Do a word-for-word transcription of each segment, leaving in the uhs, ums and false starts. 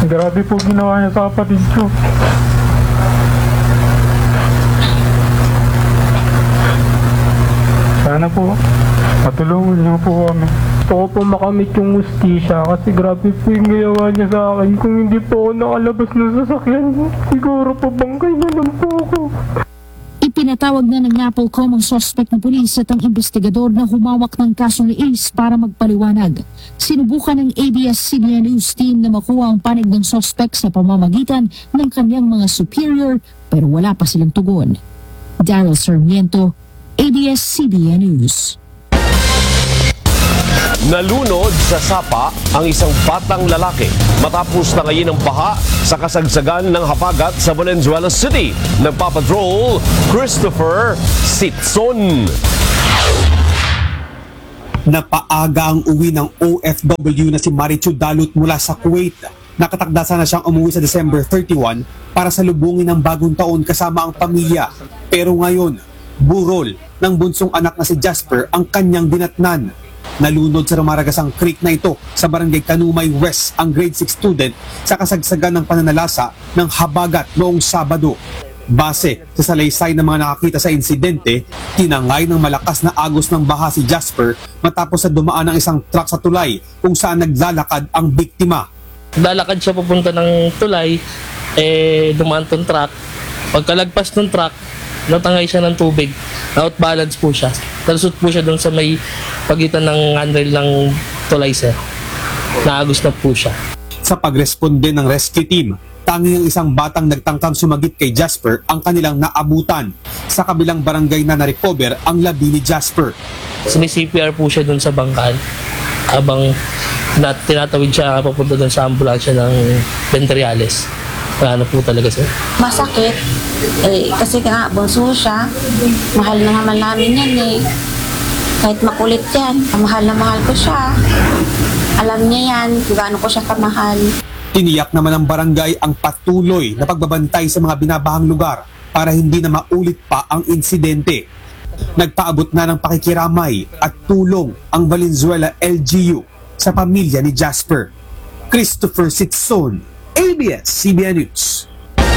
Grabe po ginawa niya sa kapatid ko. Sana po, matulungan niyo po kami. Gusto ko po makamit yung hustisya kasi grabe po yung ginawa niya sa akin. Kung hindi po ako nakalabas ng sasakyan, siguro po bangkay na lang po ako. Ipinatawag na ng NAPOLCOM ang suspect na pulis at ang investigador na humawak ng kaso ni Ace para magpaliwanag. Sinubukan ng A B S C B N News team na makuha ang panig ng suspect sa pamamagitan ng kanyang mga superior pero wala pa silang tugon. Daryl Sarmiento, A B S C B N News. Nalunod sa sapa ang isang batang lalaki matapos na ngayon ang baha sa kasagsagan ng habagat sa Valenzuela City. Nagpapatrol, Christopher Sitson. Napaaga ang uwi ng O F W na si Marichu Dalot mula sa Kuwait. Nakatakda sana siyang umuwi sa December thirty-one para salubungin ang bagong taon kasama ang pamilya. Pero ngayon, burol ng bunsong anak na si Jasper ang kanyang dinatnan. Nalunod sa Rumaragasang Creek na ito sa Barangay Kanumay West ang grade six student sa kasagsagan ng pananalasa ng habagat noong Sabado. Base sa salaysay ng mga nakakita sa insidente, tinangay ng malakas na agos ng baha si Jasper matapos sa dumaan ng isang truck sa tulay kung saan naglalakad ang biktima. Lalakad siya papunta ng tulay, eh dumaan tong truck. Pagkalagpas ng truck, natangay siya ng tubig, na-outbalance po siya. Talusot po siya doon sa may pagitan ng handrail ng tulay, sir. Naagos na po siya. Sa pagresponde ng rescue team, tanging ang isang batang nagtangkang sumagit kay Jasper ang kanilang naabutan. Sa kabilang barangay na na-recover ang labi ni Jasper. Sini-C P R po siya doon sa bangkaan habang tinatawid siya papunta doon sa ambulansya ng Ventriales. Wala na po talaga, sir. Masakit. Eh, kasi nga, bunso siya. Mahal na naman namin yan eh. Kahit makulit yan, mahal na mahal ko siya. Alam niya yan, kung gaano ko siya kamahal. Tiniyak naman ng barangay ang patuloy na pagbabantay sa mga binabahang lugar para hindi na maulit pa ang insidente. Nagpaabot na ng pakikiramay at tulong ang Valenzuela L G U sa pamilya ni Jasper. Christopher Sitson, A B S C B N News.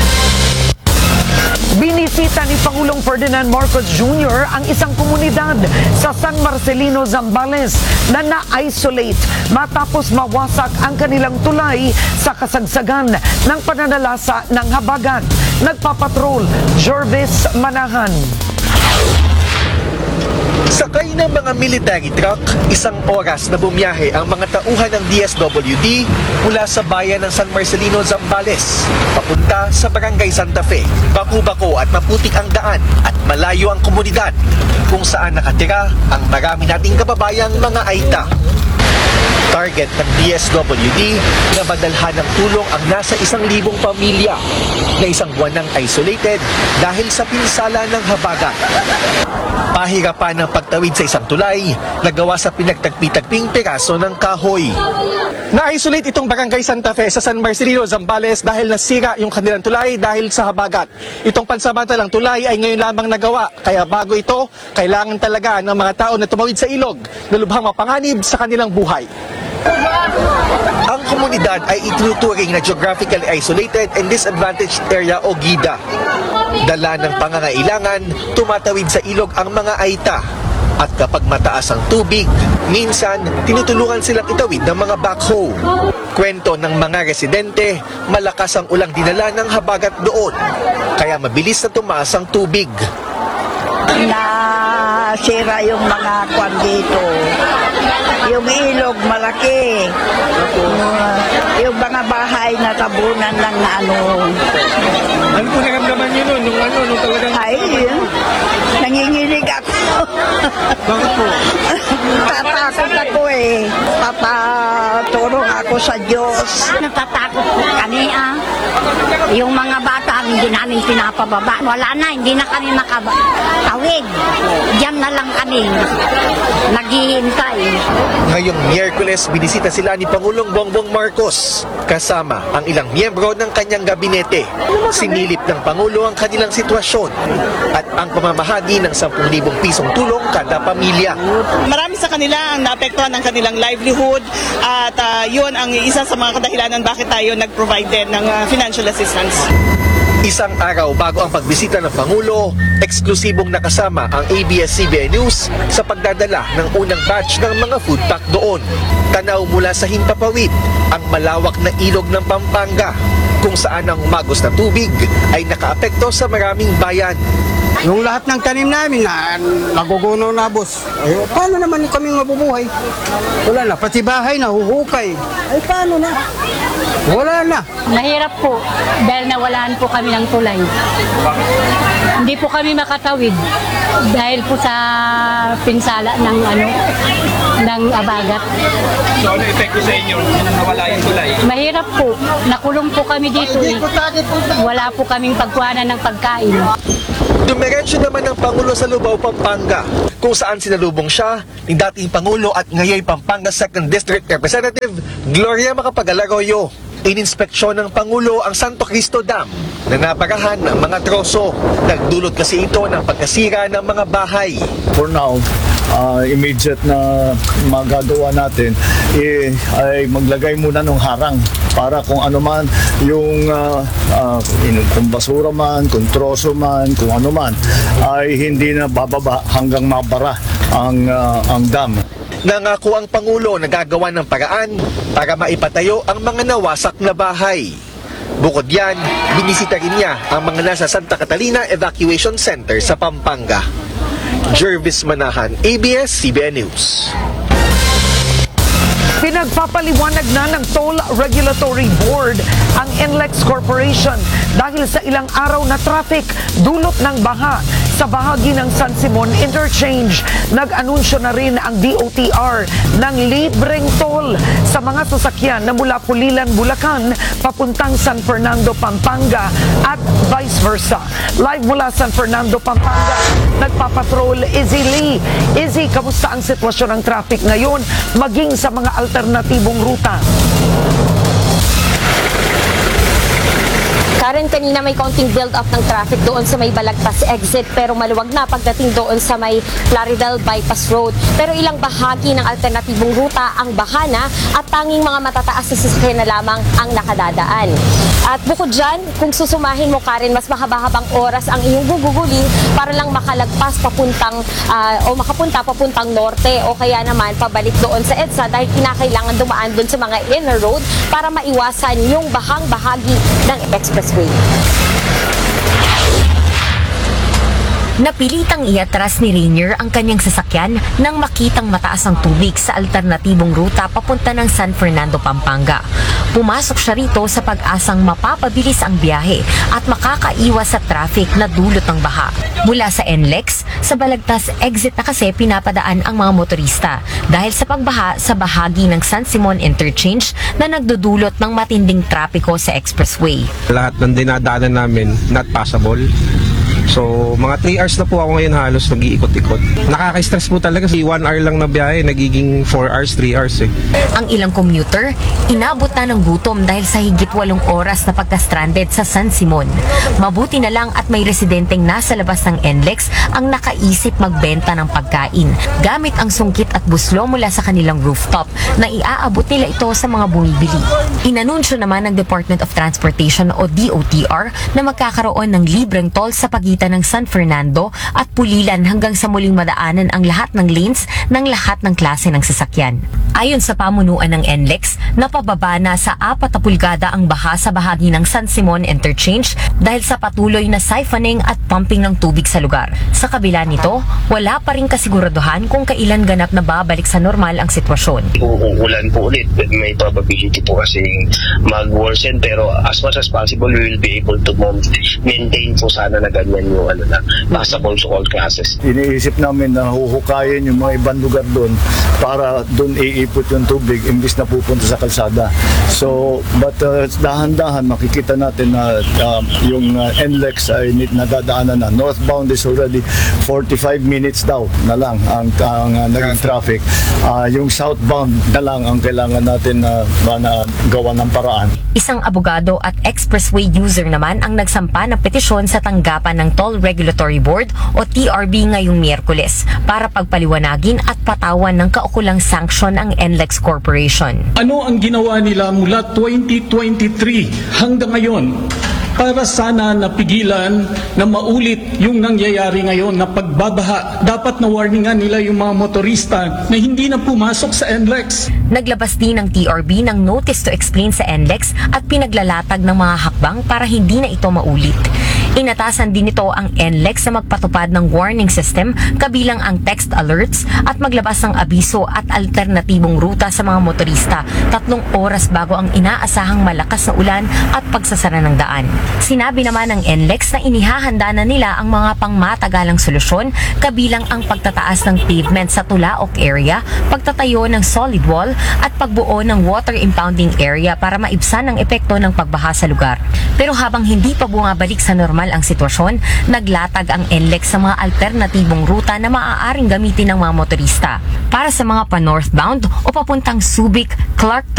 Binisita ni Pangulong Ferdinand Marcos Junior ang isang komunidad sa San Marcelino, Zambales na na-isolate matapos mawasak ang kanilang tulay sa kasagsagan ng pananalasa ng habagat. Nagpapatrol, Jervis Manahan. Sakay ng mga military truck, isang oras na bumiyahe ang mga tauhan ng D S W D mula sa bayan ng San Marcelino, Zambales, papunta sa Barangay Santa Fe. Baku-bako at maputik ang daan at malayo ang komunidad kung saan nakatira ang marami nating kababayang mga Aita. Target ng D S W D na madalhan ng tulong ang nasa isang libong pamilya na isang buwan nang isolated dahil sa pinsala ng habagat. Pahirapan ng pagtawid sa isang tulay na gawa sa pinagtagpi-tagping piraso ng kahoy. Na-isolate itong Barangay Santa Fe sa San Marcelino, Zambales dahil nasira yung kanilang tulay dahil sa habagat. Itong pansamantalang tulay ay ngayon lamang nagawa, kaya bago ito, kailangan talaga ng mga tao na tumawid sa ilog na lubhang mapanganib sa kanilang buhay. Ang komunidad ay itinuturing na geographically isolated and disadvantaged area o GIDA. Dala ng pangangailangan, tumatawid sa ilog ang mga Aita. At kapag mataas ang tubig, minsan tinutulungan silang itawid ng mga backhoe. Kwento ng mga residente, malakas ang ulang dinala ng habagat doon. Kaya mabilis na tumaas ang tubig. Nasira yung mga kwan dito. Yung ilog malaki. Uh, yung mga bahay na tabunan lang na ano. Ano po naramdaman nyo nun? Nung ano, nung talagang... Ay, nanginginig ako. Bakit po? Tatakot ako eh. Papatulong ako sa Diyos. Natatakot po kami ah. Yung mga bata, hindi namin pinapababa. Wala na, hindi na kami makatawid. Diyan na lang kami naghihintay. Ngayong Miyerkules, binisita sila ni Pangulong Bongbong Marcos kasama ang ilang miyembro ng kanyang gabinete. Sinilip ng Pangulo ang kanilang sitwasyon at ang pamamahagi ng ten thousand pisong tulong kada pamilya. Marami sa kanila ang naapektuhan ng kanilang livelihood at uh, yun ang isa sa mga kadahilanan bakit tayo nag-provide din ng uh, financial assistance. Isang araw bago ang pagbisita ng Pangulo, eksklusibong nakasama ang A B S C B N News sa pagdadala ng unang batch ng mga food pack doon. Tanaw mula sa Himpapawid, ang malawak na ilog ng Pampanga, kung saan ang umagos na tubig ay nakaapekto sa maraming bayan. Yung lahat ng tanim namin na nagugunaw na, boss. Ay, paano naman kami mabubuhay? Wala na, pati bahay na, huhukay. Ay, paano na? Wala na. Mahirap po dahil nawalaan po kami ng tulay. Hindi po kami makatawid dahil po sa pinsala ng ano ng abagat. So ano epekto sa inyo nung nawala yung tulay? Mahirap po. Nakulong po kami dito. Eh. Wala po kaming pagkuhanan ng pagkain. Dumiretso naman ng Pangulo sa Lubao, Pampanga, kung saan sinalubong siya ni dating Pangulo at ngayon Pampanga second District Representative Gloria Macapagal-Arroyo. Ininspeksyon ng Pangulo ang Santo Cristo Dam na nabarahan ng mga troso. Nagdulot kasi ito ng pagkasira ng mga bahay. For now, uh, immediate na magagawa natin eh, ay maglagay muna ng harang para kung ano man yung uh, uh, kung basura man, kung troso man, kung ano man ay hindi na bababa hanggang mabara ang, uh, ang dam. Nangako ang Pangulo na gagawa ng paraan para maipatayo ang mga nawasak na bahay. Bukod yan, binisita rin niya ang mga nasa Santa Catalina Evacuation Center sa Pampanga. Jervis Manahan, A B S C B N News. Pinagpapaliwanag na ng Toll Regulatory Board ang N L E X Corporation dahil sa ilang araw na traffic dulot ng baha sa bahagi ng San Simon Interchange. Nag-anunsyo na rin ang D O T R ng libreng toll sa mga sasakyan na mula Pulilan, Bulacan papuntang San Fernando, Pampanga at vice versa. Live mula San Fernando, Pampanga, nagpapatrol Izzy Lee. Izzy, kamusta ang sitwasyon ng traffic ngayon maging sa mga alternatibong ruta? Karen, kanina may konting build-up ng traffic doon sa may Balagtas exit pero maluwag na pagdating doon sa may Plaridel Bypass Road. Pero ilang bahagi ng alternatibong ruta ang bahana at tanging mga matataas na sasakyan na lamang ang nakadadaan. At bukod dyan, kung susumahin mo, Karen, mas mahaba-habang oras ang iyong gugugulin para lang makalagpas papuntang uh, o makapunta papuntang norte o kaya naman pabalik doon sa EDSA dahil kinakailangan dumaan doon sa mga inner road para maiwasan yung bahang bahagi ng expressway. Napilitang iatras ni Rainier ang kanyang sasakyan nang makitang mataas ang tubig sa alternatibong ruta papunta ng San Fernando, Pampanga. Pumasok siya rito sa pag-asang mapapabilis ang biyahe at makakaiwas sa traffic na dulot ng baha. Mula sa N L E X, sa Balagtas exit na kasi pinapadaan ang mga motorista dahil sa pagbaha sa bahagi ng San Simon Interchange na nagdudulot ng matinding trapiko sa expressway. Lahat ng dinadaanan namin not passable. So, mga three hours na po ako ngayon halos nag-iikot-ikot. Nakaka-stress po talaga. Si one hour lang na biyahe, nagiging four hours, three hours eh. Ang ilang commuter, inabot na ng gutom dahil sa higit walong oras na pagka-stranded sa San Simon. Mabuti na lang at may residenteng nasa labas ng N L E X ang nakaisip magbenta ng pagkain gamit ang sungkit at buslo mula sa kanilang rooftop na iaabot nila ito sa mga bumibili. Inanunsyo naman ng Department of Transportation o D O T R na magkakaroon ng libreng toll sa pagitan ng San Fernando at Pulilan hanggang sa muling madaanan ang lahat ng lanes ng lahat ng klase ng sasakyan. Ayon sa pamunuan ng N L E X, napababa na sa apat na pulgada ang baha sa bahagi ng San Simon Interchange dahil sa patuloy na siphoning at pumping ng tubig sa lugar. Sa kabila nito, wala pa rin kasiguraduhan kung kailan ganap na babalik sa normal ang sitwasyon. Uulan po ulit, may probability po kasi mag-worsen pero as much as possible we will be able to maintain po sana na ganyan yung ano na passable to all classes. Iniisip namin na huhukayin yung mga ibang lugar doon para doon iipot yung tubig imbis na pupunta sa kalsada. So, but uh, dahan-dahan makikita natin na uh, yung uh, N L E X ay nadadaanan na. Northbound is already forty-five minutes daw na lang ang, ang uh, naging traffic. Uh, yung southbound na lang ang kailangan natin na, na gawa ng paraan. Isang abogado at expressway user naman ang nagsampa ng petisyon sa tanggapan ng Toll Regulatory Board o T R B ngayong Miyerkules para pagpaliwanagin at patawan ng kaukulang sanksyon ang N L E X Corporation. Ano ang ginawa nila mula twenty twenty-three hanggang ngayon para sana napigilan na maulit yung nangyayari ngayon na pagbabaha? Dapat na warningan nila yung mga motorista na hindi na pumasok sa N L E X. Naglabas din ng T R B ng notice to explain sa N L E X at pinaglalatag ng mga hakbang para hindi na ito maulit. Inatasan din ito ang N L E X na magpatupad ng warning system kabilang ang text alerts at maglabas ng abiso at alternatibong ruta sa mga motorista tatlong oras bago ang inaasahang malakas na ulan at pagsasara ng daan. Sinabi naman ng N L E X na inihahanda na nila ang mga pangmatagalang solusyon kabilang ang pagtataas ng pavement sa Tulaok area, pagtatayo ng solid wall at pagbuo ng water impounding area para maibsan ang epekto ng pagbaha sa lugar. Pero habang hindi pa bumabalik sa normal ang sitwasyon, naglatag ang N L E X sa mga alternatibong ruta na maaaring gamitin ng mga motorista. Para sa mga pa-northbound o papuntang Subic, Clark